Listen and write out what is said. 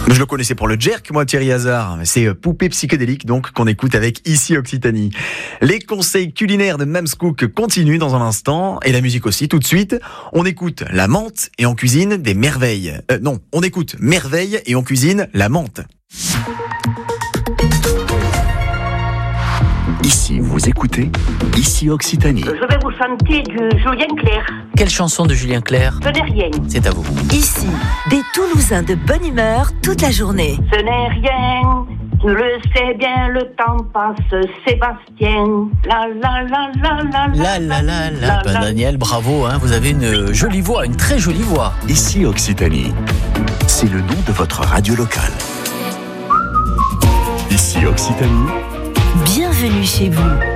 Je le connaissais pour le jerk, moi, Thierry Hazard. C'est Poupée psychédélique, donc, qu'on écoute avec Ici Occitanie. Les conseils culinaires de Mams Cook continuent dans un instant, et la musique aussi, tout de suite. On écoute la menthe et on cuisine des merveilles. Non, on écoute merveille et on cuisine la menthe. Ici, vous écoutez Ici Occitanie. Je vais vous chanter du Julien Clerc. Quelle chanson de Julien Clerc? Ce n'est rien. C'est à vous. Ici, des Toulousains de bonne humeur toute la journée. Ce n'est rien. Tu le sais bien, le temps passe, Sébastien. La la la la la la. Ben, Daniel, bravo, hein, vous avez une jolie voix, une très jolie voix. Ici Occitanie. C'est le nom de votre radio locale. Ici Occitanie. Bienvenue chez vous.